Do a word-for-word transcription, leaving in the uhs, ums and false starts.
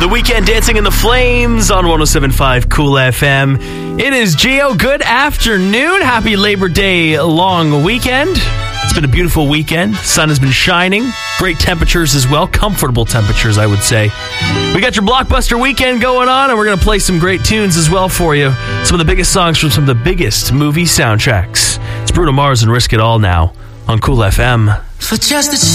The Weekend Dancing in the Flames on one oh seven point five Cool F M. It is Gio. Good afternoon. Happy Labor Day long weekend. It's been a beautiful weekend. Sun has been shining. Great temperatures as well. Comfortable temperatures, I would say. We got your blockbuster weekend going on, and we're going to play some great tunes as well for you. Some of the biggest songs from some of the biggest movie soundtracks. It's Bruno Mars and Risk It All now on Cool F M. For just a